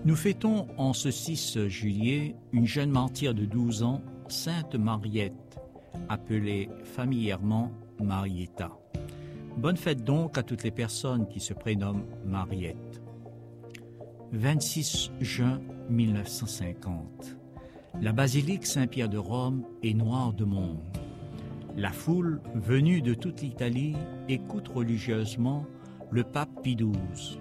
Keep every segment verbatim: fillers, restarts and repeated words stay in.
Nous fêtons en ce six juillet une jeune martyre de douze ans, Sainte Mariette, appelée familièrement Marietta. Bonne fête donc à toutes les personnes qui se prénomment Mariette. vingt-six juin mille neuf cent cinquante. La basilique Saint-Pierre de Rome est noire de monde. La foule, venue de toute l'Italie, écoute religieusement le pape Pie douze.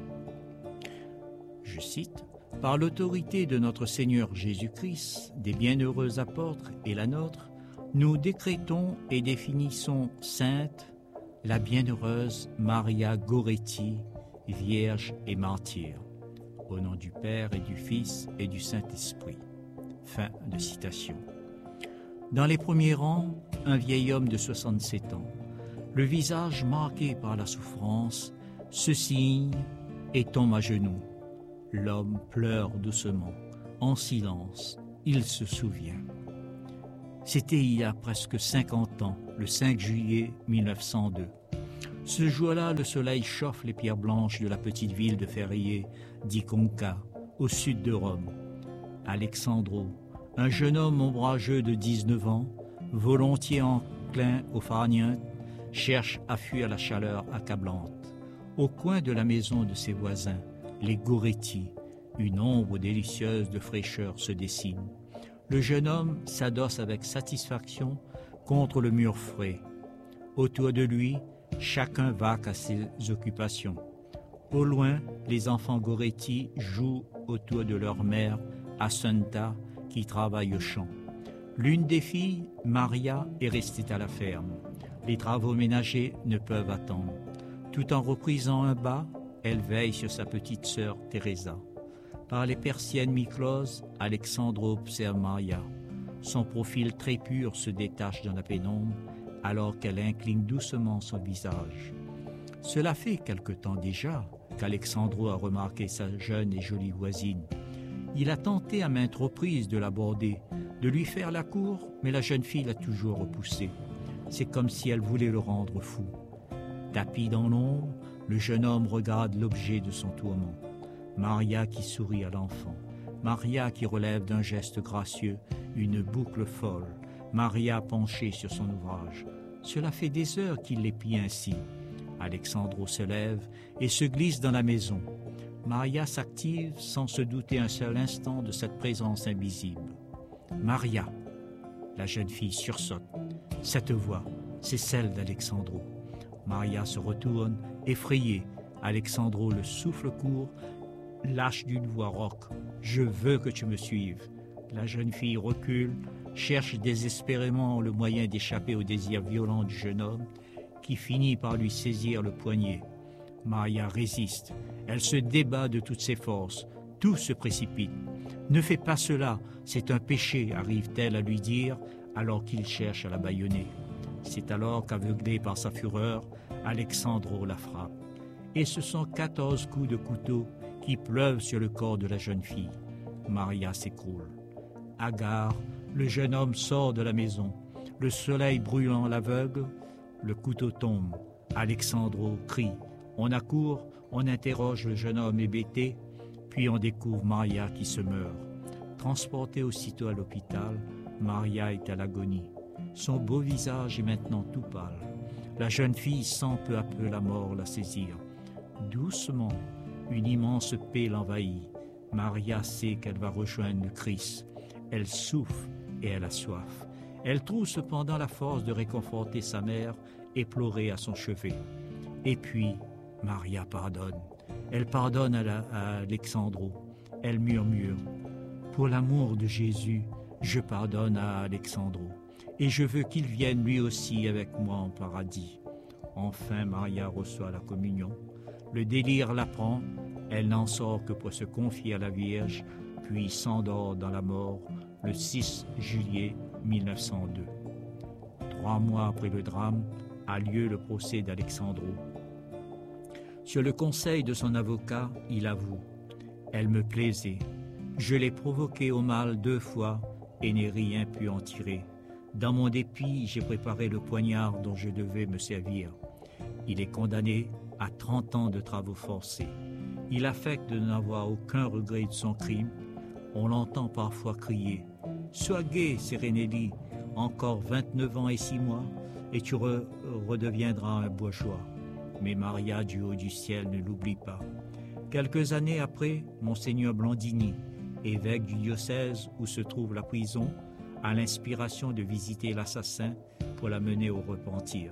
Je cite, « Par l'autorité de notre Seigneur Jésus-Christ, des bienheureux apôtres et la nôtre, nous décrétons et définissons sainte la bienheureuse Maria Goretti, vierge et martyre. Au nom du Père et du Fils et du Saint-Esprit. » Fin de citation. Dans les premiers rangs, un vieil homme de soixante-sept ans, le visage marqué par la souffrance, se signe et tombe à genoux. L'homme pleure doucement, en silence, il se souvient. C'était il y a presque cinquante ans, le cinq juillet mille neuf cent deux. Ce jour-là, le soleil chauffe les pierres blanches de la petite ville de Ferrier d'Iconca, au sud de Rome. Alexandro, un jeune homme ombrageux de dix-neuf ans, volontiers enclin au farniente, cherche à fuir la chaleur accablante. Au coin de la maison de ses voisins, les Goretti, une ombre délicieuse de fraîcheur se dessine. Le jeune homme s'adosse avec satisfaction contre le mur frais. Autour de lui, chacun vaque à ses occupations. Au loin, les enfants Goretti jouent autour de leur mère, Assunta, qui travaille au champ. L'une des filles, Maria, est restée à la ferme. Les travaux ménagers ne peuvent attendre. Tout en reprisant un bas, elle veille sur sa petite sœur Teresa. Par les persiennes mi-closes, Alexandro observe Maria. Son profil très pur se détache dans la pénombre, alors qu'elle incline doucement son visage. Cela fait quelque temps déjà qu'Alexandro a remarqué sa jeune et jolie voisine. Il a tenté à maintes reprises de l'aborder, de lui faire la cour, mais la jeune fille l'a toujours repoussé. C'est comme si elle voulait le rendre fou. Tapi dans l'ombre, le jeune homme regarde l'objet de son tourment. Maria qui sourit à l'enfant. Maria qui relève d'un geste gracieux une boucle folle. Maria penchée sur son ouvrage. Cela fait des heures qu'il l'épie ainsi. Alexandro se lève et se glisse dans la maison. Maria s'active sans se douter un seul instant de cette présence invisible. Maria. La jeune fille sursaute. Cette voix, c'est celle d'Alexandro. Maria se retourne, effrayée. Alexandro, le souffle court, lâche d'une voix rauque. « Je veux que tu me suives. » La jeune fille recule, cherche désespérément le moyen d'échapper au désir violent du jeune homme, qui finit par lui saisir le poignet. Maria résiste. Elle se débat de toutes ses forces. Tout se précipite. « Ne fais pas cela, c'est un péché », arrive-t-elle à lui dire, alors qu'il cherche à la bâillonner. C'est alors qu'aveuglé par sa fureur, Alexandro la frappe. Et ce sont quatorze coups de couteau qui pleuvent sur le corps de la jeune fille. Maria s'écroule. Hagard, le jeune homme sort de la maison. Le soleil brûlant l'aveugle, le couteau tombe. Alexandro crie. On accourt, on interroge le jeune homme hébété, puis on découvre Maria qui se meurt. Transportée aussitôt à l'hôpital, Maria est à l'agonie. Son beau visage est maintenant tout pâle. La jeune fille sent peu à peu la mort la saisir. Doucement, une immense paix l'envahit. Maria sait qu'elle va rejoindre le Christ. Elle souffre et elle a soif. Elle trouve cependant la force de réconforter sa mère éplorée à son chevet. Et puis, Maria pardonne. Elle pardonne à, la, à Alexandro. Elle murmure « Pour l'amour de Jésus, je pardonne à Alexandro. Et je veux qu'il vienne lui aussi avec moi en paradis. » Enfin, Maria reçoit la communion. Le délire la prend. Elle n'en sort que pour se confier à la Vierge, puis s'endort dans la mort le six juillet mille neuf cent deux. Trois mois après le drame, a lieu le procès d'Alexandro. Sur le conseil de son avocat, il avoue « Elle me plaisait. Je l'ai provoquée au mal deux fois et n'ai rien pu en tirer. Dans mon dépit, j'ai préparé le poignard dont je devais me servir. Il est condamné à trente ans de travaux forcés. Il affecte de n'avoir aucun regret de son crime. On l'entend parfois crier « Sois gai, Serenelli, encore vingt-neuf ans et six mois, et tu re- redeviendras un bourgeois. » Mais Maria, du haut du ciel, ne l'oublie pas. Quelques années après, Monseigneur Blandini, évêque du diocèse où se trouve la prison, a l'inspiration de visiter l'assassin pour la mener au repentir.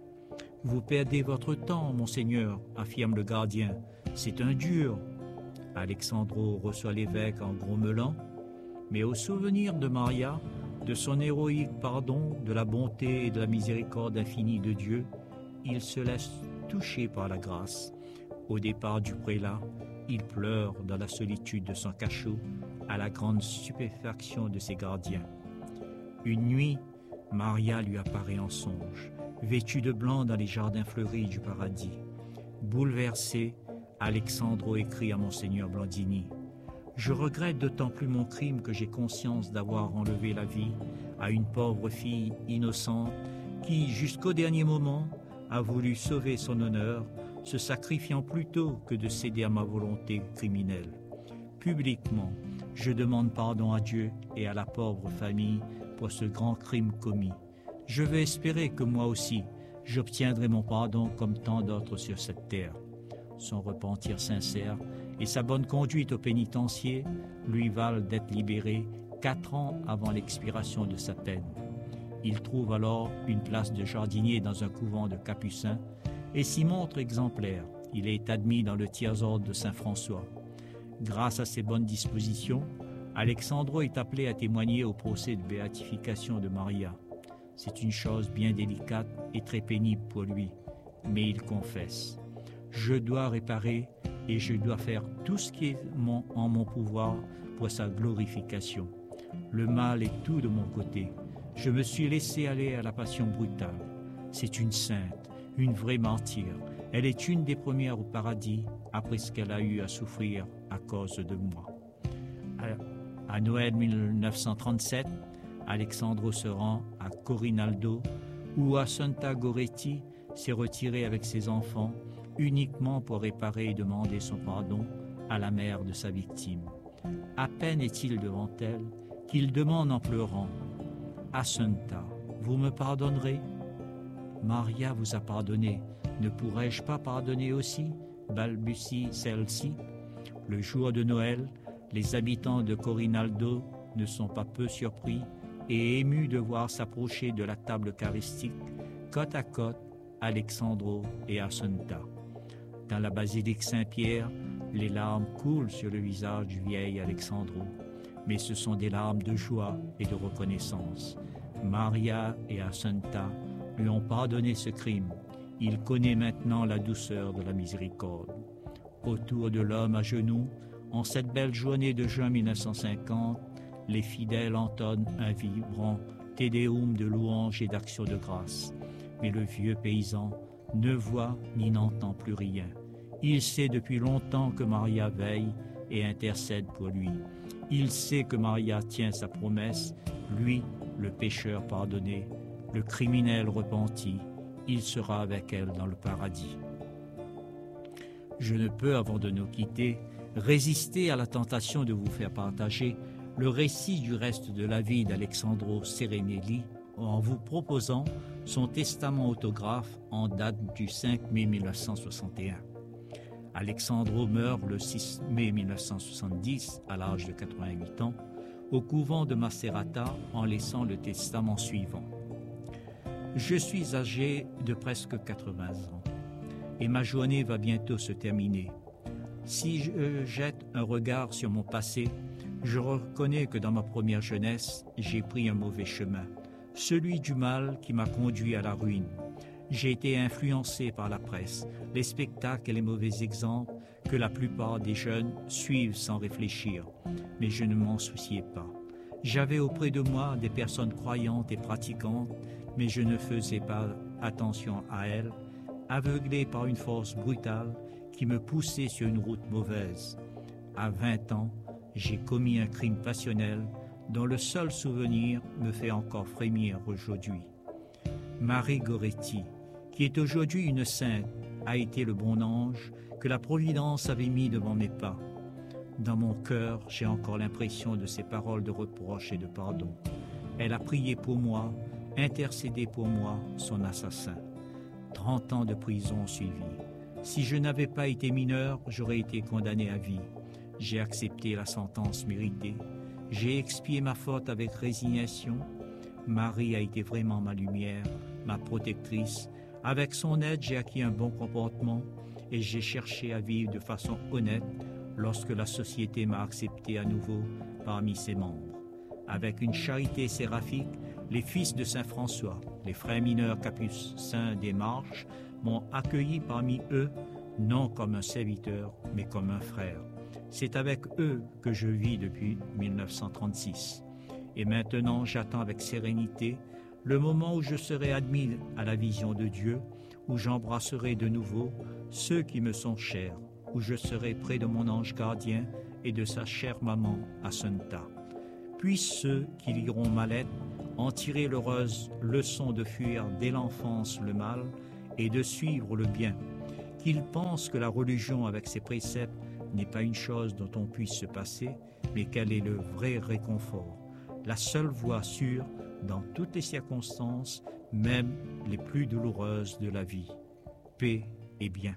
« Vous perdez votre temps, Monseigneur, affirme le gardien. C'est un dur. » Alexandro reçoit l'évêque en grommelant, mais au souvenir de Maria, de son héroïque pardon, de la bonté et de la miséricorde infinie de Dieu, il se laisse toucher par la grâce. Au départ du prélat, il pleure dans la solitude de son cachot, à la grande stupéfaction de ses gardiens. Une nuit, Maria lui apparaît en songe, vêtue de blanc dans les jardins fleuris du paradis. Bouleversé, Alexandro écrit à Monseigneur Blandini « Je regrette d'autant plus mon crime que j'ai conscience d'avoir enlevé la vie à une pauvre fille innocente qui, jusqu'au dernier moment, a voulu sauver son honneur, se sacrifiant plutôt que de céder à ma volonté criminelle. Publiquement, je demande pardon à Dieu et à la pauvre famille pour ce grand crime commis. Je veux espérer que moi aussi, j'obtiendrai mon pardon comme tant d'autres sur cette terre. » Son repentir sincère et sa bonne conduite au pénitencier lui valent d'être libéré quatre ans avant l'expiration de sa peine. Il trouve alors une place de jardinier dans un couvent de capucins et s'y montre exemplaire. Il est admis dans le tiers-ordre de Saint-François. Grâce à ses bonnes dispositions, Alexandro est appelé à témoigner au procès de béatification de Maria. C'est une chose bien délicate et très pénible pour lui, mais il confesse. Je dois réparer et je dois faire tout ce qui est mon, en mon pouvoir pour sa glorification. Le mal est tout de mon côté. Je me suis laissé aller à la passion brutale. C'est une sainte, une vraie martyre. Elle est une des premières au paradis après ce qu'elle a eu à souffrir à cause de moi. À, à Noël mille neuf cent trente-sept, Alexandro se rend à Corinaldo où Assunta Goretti s'est retiré avec ses enfants uniquement pour réparer et demander son pardon à la mère de sa victime. À peine est-il devant elle qu'il demande en pleurant « Assunta, vous me pardonnerez ?» Maria vous a pardonné, ne pourrais-je pas pardonner aussi balbutie celle-ci. Le jour de Noël, les habitants de Corinaldo ne sont pas peu surpris et émus de voir s'approcher de la table eucharistique côte à côte Alexandro et Assunta. Dans la basilique Saint-Pierre, les larmes coulent sur le visage du vieil Alexandro, mais ce sont des larmes de joie et de reconnaissance. Maria et Assunta lui ont pardonné ce crime. Il connaît maintenant la douceur de la miséricorde. Autour de l'homme à genoux, en cette belle journée de juin mille neuf cent cinquante, les fidèles entonnent un vibrant Te Deum de louange et d'action de grâce. Mais le vieux paysan ne voit ni n'entend plus rien. Il sait depuis longtemps que Maria veille et intercède pour lui. Il sait que Maria tient sa promesse, lui, le pécheur pardonné, le criminel repenti, il sera avec elle dans le paradis. Je ne peux, avant de nous quitter, résister à la tentation de vous faire partager le récit du reste de la vie d'Alexandro Serenelli en vous proposant son testament autographe en date du cinq mai mille neuf cent soixante et un. Alexandro meurt le six mai mille neuf cent soixante-dix à l'âge de quatre-vingt-huit ans au couvent de Macerata en laissant le testament suivant. Je suis âgé de presque quatre-vingts ans et ma journée va bientôt se terminer. Si je jette un regard sur mon passé, je reconnais que dans ma première jeunesse, j'ai pris un mauvais chemin, celui du mal qui m'a conduit à la ruine. J'ai été influencé par la presse, les spectacles et les mauvais exemples que la plupart des jeunes suivent sans réfléchir, mais je ne m'en souciais pas. J'avais auprès de moi des personnes croyantes et pratiquantes, mais je ne faisais pas attention à elles, aveuglé par une force brutale qui me poussait sur une route mauvaise. À vingt ans, j'ai commis un crime passionnel dont le seul souvenir me fait encore frémir aujourd'hui. Marie Goretti, qui est aujourd'hui une sainte, a été le bon ange que la Providence avait mis devant mes pas. Dans mon cœur, j'ai encore l'impression de ses paroles de reproche et de pardon. Elle a prié pour moi, intercédé pour moi, son assassin. Trente ans de prison ont suivi. Si je n'avais pas été mineur, j'aurais été condamné à vie. J'ai accepté la sentence méritée. J'ai expié ma faute avec résignation. Marie a été vraiment ma lumière, ma protectrice. Avec son aide, j'ai acquis un bon comportement et j'ai cherché à vivre de façon honnête lorsque la société m'a accepté à nouveau parmi ses membres. Avec une charité séraphique, les fils de Saint François, les frères mineurs capucins des Marches, m'ont accueilli parmi eux, non comme un serviteur, mais comme un frère. C'est avec eux que je vis depuis mille neuf cent trente-six. Et maintenant, j'attends avec sérénité le moment où je serai admis à la vision de Dieu, où j'embrasserai de nouveau ceux qui me sont chers, où je serai près de mon ange gardien et de sa chère maman Assunta. Puissent ceux qui liront ma lettre en tirer l'heureuse leçon de fuir dès l'enfance le mal et de suivre le bien, qu'ils pensent que la religion avec ses préceptes n'est pas une chose dont on puisse se passer, mais qu'elle est le vrai réconfort, la seule voie sûre dans toutes les circonstances, même les plus douloureuses de la vie. Paix et bien.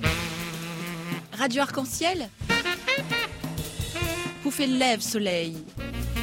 Radio Arc-en-Ciel, vous fait le lève soleil.